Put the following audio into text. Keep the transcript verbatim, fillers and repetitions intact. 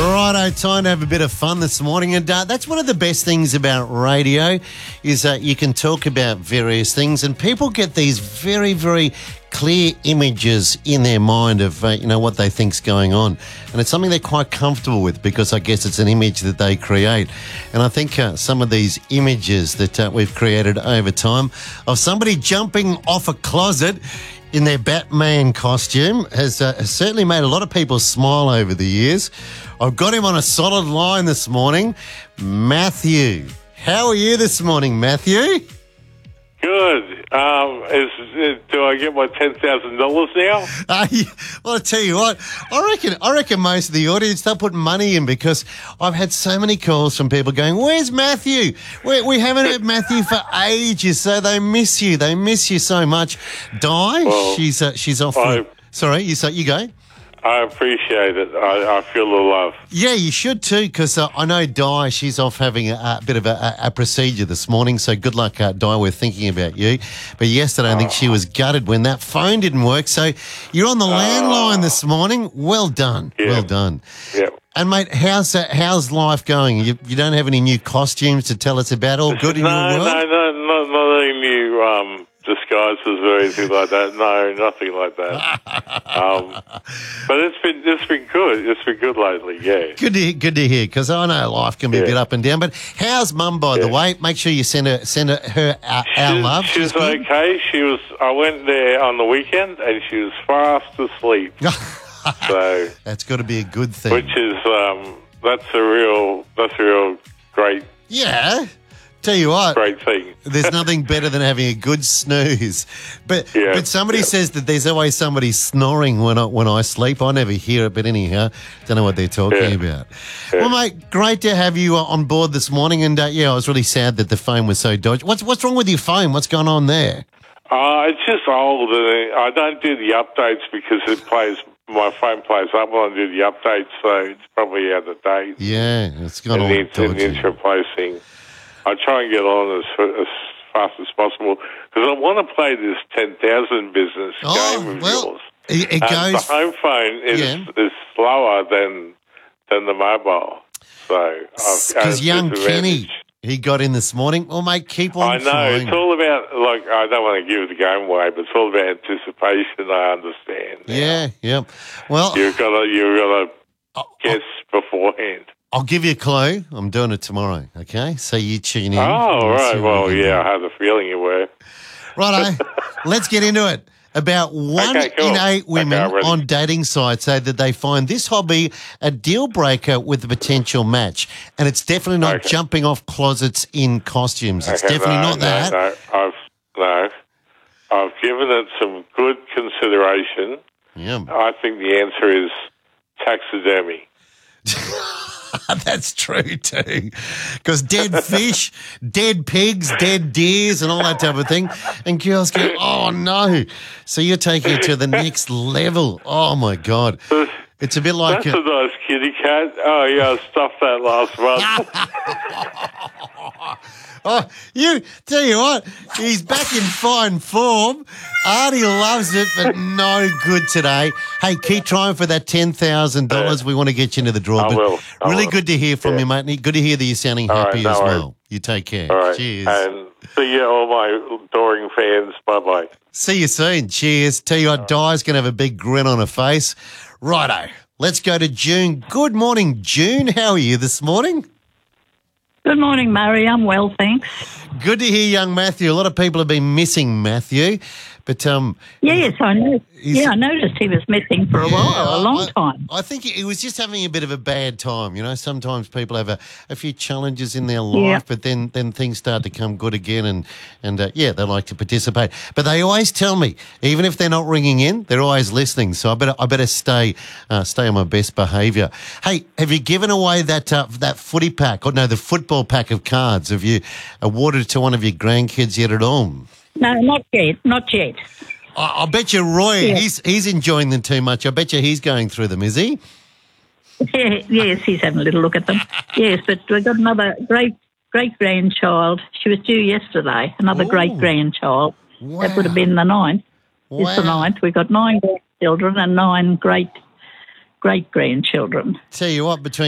Righto, time to have a bit of fun this morning, and uh, that's one of the best things about radio is that you can talk about various things, and people get these very, very clear images in their mind of uh, you know what they think's going on, and it's something they're quite comfortable with because I guess it's an image that they create. And I think uh, some of these images that uh, we've created over time of somebody jumping off a closet in their Batman costume has, uh, has certainly made a lot of people smile over the years. I've got him on a solid line this morning. Matthew, how are you this morning, Matthew? Good. Um, is, is, do I get my ten thousand dollars now? Uh, well, I tell you what, I reckon I reckon most of the audience, they'll put money in because I've had so many calls from people going, where's Matthew? We, we haven't heard Matthew for ages, so they miss you. They miss you so much. Di, well, she's uh, she's off. I, for, sorry, you, so, you go. I appreciate it. I, I feel the love. Yeah, you should too, because uh, I know Di, she's off having a, a bit of a, a procedure this morning, so good luck, uh, Di. We're thinking about you. But yesterday, I think she was gutted when that phone didn't work, so you're on the uh, landline this morning. Well done. Yeah. Well done. Yeah. And, mate, how's uh, how's life going? You, you don't have any new costumes to tell us about? All good in no, your world? No, no, no, not any new um, disguises or anything like that. No, nothing like that. um, but it's been it's been good. It's been good lately. Yeah. Good to good to hear, because I know life can be yeah. a bit up and down. But how's Mum, by yeah. the way? Make sure you send her send her, her our, our she's, love. She's, she's okay. She was. I went there on the weekend, and she was fast asleep. So that's got to be a good thing. Which is um, that's a real that's a real great. Yeah. Tell you what, great thing. There's nothing better than having a good snooze. But yeah, but somebody yeah. says that there's always somebody snoring when I when I sleep. I never hear it, but anyhow, don't know what they're talking yeah. about. Yeah. Well, mate, great to have you on board this morning. And uh, yeah, I was really sad that the phone was so dodgy. What's what's wrong with your phone? What's going on there? Uh, it's just old, and I don't do the updates because it plays. My phone plays up when I do the updates, so it's probably out of date. Yeah, it's gone all needs, dodgy. It needs replacing. I try and get on as, as fast as possible because I want to play this ten thousand business oh, game of well, yours. It, it and goes. The home phone is yeah. is slower than than the mobile, so because young Kenny. He got in this morning. Well, mate, keep on I know. trying. It's all about, like, I don't want to give the game away, but it's all about anticipation, I understand. Now. Yeah, yeah. Well, You've got to, you've got to oh, guess oh, beforehand. I'll give you a clue. I'm doing it tomorrow, okay? So you tune in. Oh, right. Well, yeah, I have a feeling you were. Righto. Let's get into it. About one okay, cool. in eight women okay, on dating sites say that they find this hobby a deal breaker with a potential match. And it's definitely not okay. jumping off closets in costumes. It's okay, definitely no, not that. No, no, I've, no. I've given it some good consideration. Yeah. I think the answer is taxidermy. That's true too, because dead fish, dead pigs, dead deers, and all that type of thing. And girls go, "Oh no!" So you're taking it to the next level. Oh my God, it's a bit like that's a, a nice kitty cat. Oh yeah, I stuffed that last month. Oh, you tell you what, he's back in fine form. Artie loves it, but no good today. Hey, keep trying for that ten thousand dollars. We want to get you into the draw. I but will. I really will. good to hear from yeah. you, mate. Good to hear that you're sounding all happy right, no as well. worries. You take care. All right. Cheers. And see you, all my adoring fans. Bye-bye. See you soon. Cheers. Tell you what, Di's going to have a big grin on her face. Righto. Let's go to June. Good morning, June. How are you this morning? Good morning, Murray. I'm well, thanks. Good to hear young Matthew. A lot of people have been missing Matthew, but um, yes, I know. Yeah, I noticed he was missing for a yeah, while, a long I, time. I think he was just having a bit of a bad time. You know, sometimes people have a, a few challenges in their life, yeah. but then, then things start to come good again, and and uh, yeah, they like to participate. But they always tell me, even if they're not ringing in, they're always listening. So I better I better stay uh, stay on my best behaviour. Hey, have you given away that uh, that footy pack? Or no, the football pack of cards? Have you awarded it to one of your grandkids yet at all? No, not yet. Not yet. I, I bet you Roy, yeah. he's he's enjoying them too much. I bet you he's going through them, is he? Yeah, yes, he's having a little look at them. Yes, but we've got another great great grandchild. She was due yesterday. Another Ooh. great grandchild. Wow. That would have been the ninth. Wow. It's the ninth. We've got nine grandchildren and nine great great grandchildren. Tell you what, between